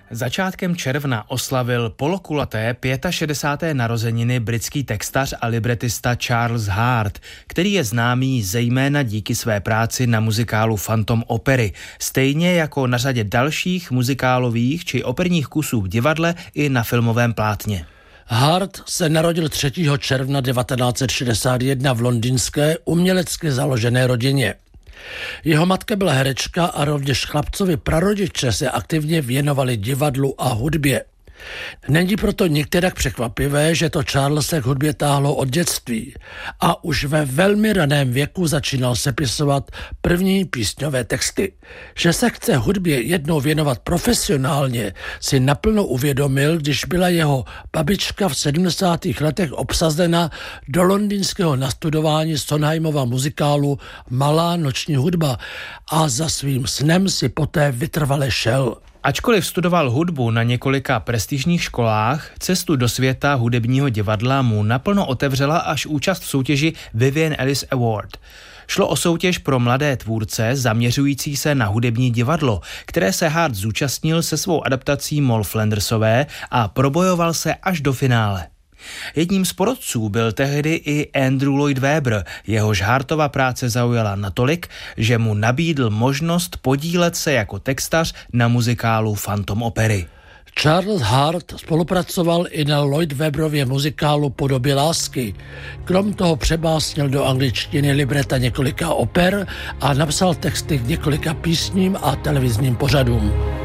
Začátkem června oslavil polokulaté 65. narozeniny britský textař a libretista Charles Hart, který je známý zejména díky své práci na muzikálu Phantom opery, stejně jako na řadě dalších muzikálových či operních kusů v divadle i na filmovém plátně. Hart se narodil 3. června 1961 v londýnské umělecky založené rodině. Jeho matka byla herečka a rovněž chlapcovi prarodiče se aktivně věnovali divadlu a hudbě. Není proto nikterak překvapivé, že to Charlese k hudbě táhlo od dětství a už ve velmi raném věku začínal sepisovat první písňové texty. Že se chce hudbě jednou věnovat profesionálně, si naplno uvědomil, když byla jeho babička v 70. letech obsazena do londýnského nastudování Sondheimova muzikálu Malá noční hudba a za svým snem si poté vytrvale šel. Ačkoliv studoval hudbu na několika prestižních školách, cestu do světa hudebního divadla mu naplno otevřela až účast v soutěži Vivian Ellis Award. Šlo o soutěž pro mladé tvůrce zaměřující se na hudební divadlo, které se Hart zúčastnil se svou adaptací Moll Flandersové a probojoval se až do finále. Jedním z porotců byl tehdy i Andrew Lloyd Webber, jehož Hartova práce zaujala natolik, že mu nabídl možnost podílet se jako textař na muzikálu Phantom opery. Charles Hart spolupracoval i na Lloyd Webberově muzikálu Podoby lásky. Krom toho přebásnil do angličtiny libreta několika oper a napsal texty k několika písním a televizním pořadům.